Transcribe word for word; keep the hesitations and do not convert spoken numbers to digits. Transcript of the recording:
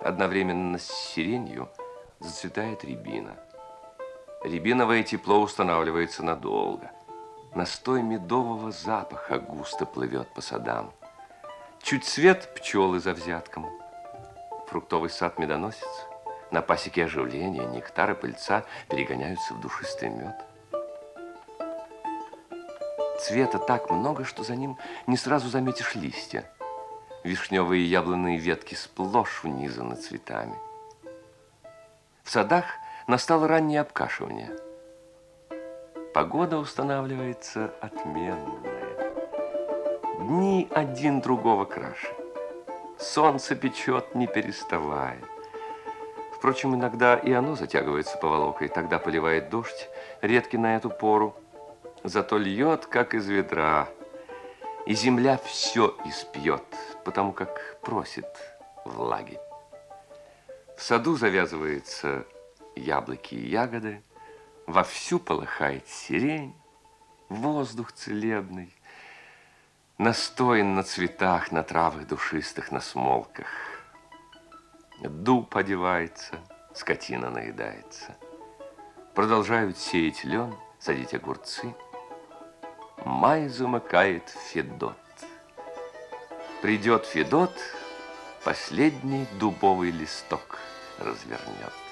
Одновременно с сиренью зацветает рябина. Рябиновое тепло устанавливается надолго. Настой медового запаха густо плывет по садам. Чуть свет пчелы за взятком. Фруктовый сад медоносец. На пасеке оживления, нектар и пыльца перегоняются в душистый мед. Цвета так много, что за ним не сразу заметишь листья. Вишневые и яблонные ветки сплошь унизаны цветами. В садах настало раннее обкашивание. Погода устанавливается отменная. Дни один другого краше. Солнце печет, не переставая. Впрочем, иногда и оно затягивается поволокой. Тогда поливает дождь, редкий на эту пору. Зато льет, как из ведра. И земля все испьет, потому как просит влаги. В саду завязываются яблоки и ягоды. Вовсю полыхает сирень, воздух целебный. Настоен на цветах, на травах душистых, на смолках. Дуб одевается, скотина наедается. Продолжают сеять лен, садить огурцы. Май замыкает Федот. Придет Федот, последний дубовый листок развернет.